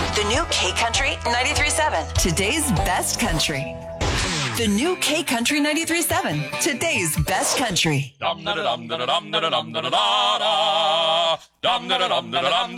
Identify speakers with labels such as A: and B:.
A: The new K Country 93.7. Today's best country. The new K Country 93.7. Today's best country.
B: Dum da dum da dum da dum da da da. Dum da dum da dum